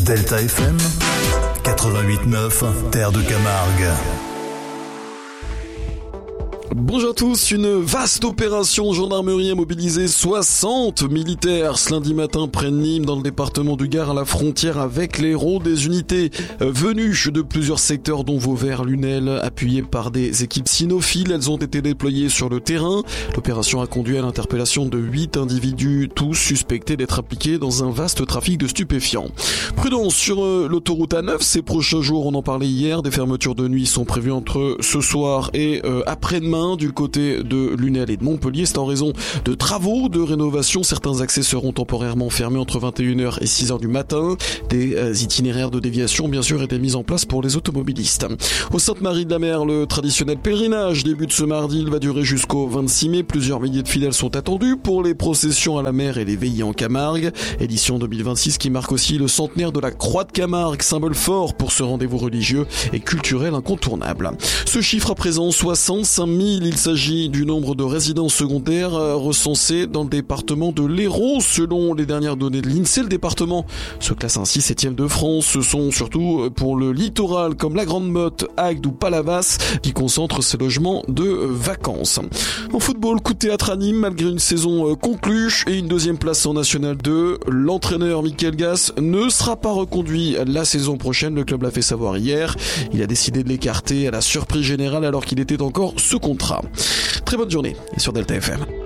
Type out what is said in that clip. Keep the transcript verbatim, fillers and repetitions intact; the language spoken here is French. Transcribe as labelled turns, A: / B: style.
A: Delta F M quatre-vingt-huit neuf, Terre de Camargue.
B: Bonjour à tous, une vaste opération gendarmerie a mobilisé soixante militaires ce lundi matin près de Nîmes dans le département du Gard à la frontière avec l'Hérault. Des unités venues de plusieurs secteurs dont Vauvert, Lunel, appuyées par des équipes cynophiles. Elles ont été déployées sur le terrain. L'opération a conduit à l'interpellation de huit individus, tous suspectés d'être impliqués dans un vaste trafic de stupéfiants. Prudence sur l'autoroute A neuf ces prochains jours, on en parlait hier, des fermetures de nuit sont prévues entre ce soir et euh, après-demain. Du côté de Lunel et de Montpellier, c'est en raison de travaux de rénovation. Certains accès seront temporairement fermés entre vingt et une heures et six heures du matin. Des euh, itinéraires de déviation, bien sûr, étaient mis en place pour les automobilistes. Au Sainte-Marie-de-la-Mer, le traditionnel pèlerinage débute ce mardi. Il va durer jusqu'au vingt-six mai. Plusieurs milliers de fidèles sont attendus pour les processions à la mer et les veillées en Camargue. Édition deux mille vingt-six qui marque aussi le centenaire de la Croix de Camargue, symbole fort pour ce rendez-vous religieux et culturel incontournable. Ce chiffre à présent, soixante-cinq mille. Il s'agit du nombre de résidences secondaires recensées dans le département de l'Hérault. Selon les dernières données de l'INSEE, le département se classe ainsi septième de France. Ce sont surtout pour le littoral comme la Grande Motte, Agde ou Palavas qui concentrent ces logements de vacances. En football, coup de théâtre à Nîmes malgré une saison conclue et une deuxième place en National deux. L'entraîneur Michael Gass ne sera pas reconduit la saison prochaine. Le club l'a fait savoir hier. Il a décidé de l'écarter à la surprise générale alors qu'il était encore sous contrat. Très bonne journée et sur Delta F M.